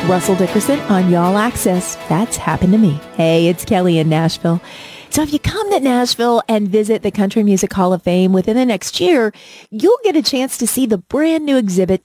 Russell Dickerson on Y'all Access. That's happened to me. Hey, it's Kelly in Nashville. So if you come to Nashville and visit the Country Music Hall of Fame within the next year, you'll get a chance to see the brand new exhibit,